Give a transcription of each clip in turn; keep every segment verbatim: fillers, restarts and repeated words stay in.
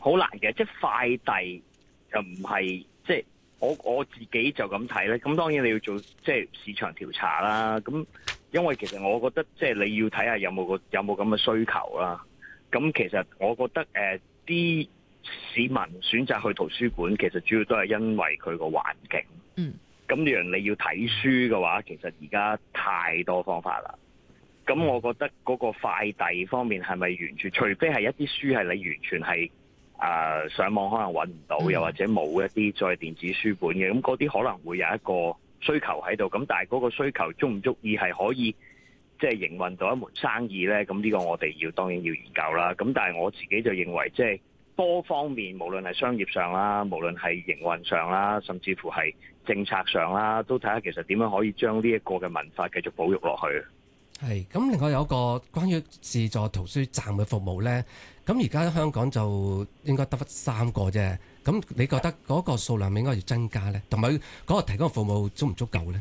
好難嘅，即係快遞就唔係即係我我自己就咁睇咧。咁當然你要做即係市場調查啦。咁因為其實我覺得即係你要睇下有冇個有冇咁嘅需求啦。咁其實我覺得誒啲、呃、市民選擇去圖書館，其實主要都係因為佢個環境。 嗯。 咁你你要睇書嘅話，其實而家太多方法啦。咁我覺得嗰個快遞方面係咪完全？除非係一啲書係你完全係誒、呃、上網可能揾唔到，又或者冇一啲再電子書本嘅，咁嗰啲可能會有一個需求喺度。咁但係嗰個需求足唔足以係可以即係營運到一門生意呢？咁呢個我哋要當然要研究啦。咁但係我自己就認為即係多方面，無論係商業上啦，無論係營運上啦，甚至乎係政策上啦，都睇下其實點樣可以將呢一個嘅文化繼續保育落去。 係，咁另外有一個關於自助圖書站嘅服務呢，咁而家香港就應該得返三個啫。咁你覺得嗰個數量應該要增加呢？同埋嗰個提供嘅服務足唔足夠呢？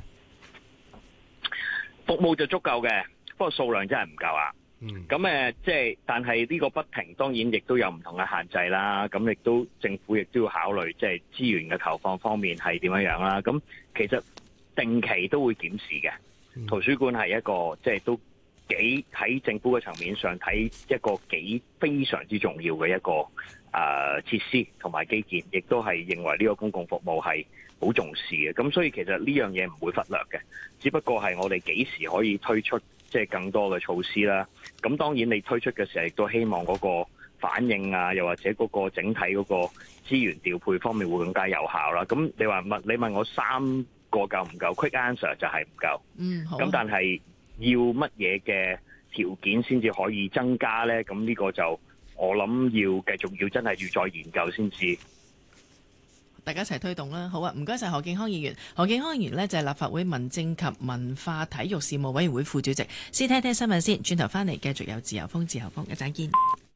服務就足夠嘅，不過數量真係唔夠啊。咁誒，即係，但係呢個不停，當然亦都有唔同嘅限制啦。咁亦都政府亦都要考慮，即係資源嘅投放方面係點樣樣啦。咁其實定期都會檢視嘅。圖書館係一個即係都幾喺政府嘅層面上睇一個幾非常之重要嘅一個誒、呃、設施同埋基建，亦都係認為呢個公共服務係好重視嘅。咁所以其實呢樣嘢唔會忽略嘅，只不過係我哋幾時可以推出即係更多嘅措施啦。咁當然你推出嘅時候亦都希望嗰個反應啊，又或者嗰個整體嗰個資源調配方面會更加有效啦。咁你話問你問我三個夠唔夠？ Quick answer 就係唔夠。 嗯，好。 咁但係要乜嘢嘅條件先至可以增加呢？咁呢個就我諗要繼續要真係要再研究先知。 大家一齊推動啦。好啊，唔該晒何敬康議員。何敬康議員呢，就係立法會民政及文化體育事務委員會副主席。先聽聽新聞先，轉頭翻嚟繼續有自由風自由風，一陣見。